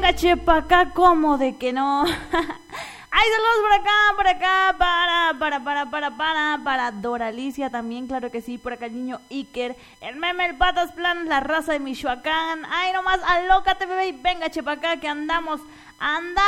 venga, che, pa' acá, ¿cómo de que no? Ay, saludos por acá, para Doralicia también, claro que sí, por acá el niño Iker, el meme, el Patas Plan, la raza de Michoacán. Ay, nomás, alócate, bebé, y venga, che, pa' acá, que andamos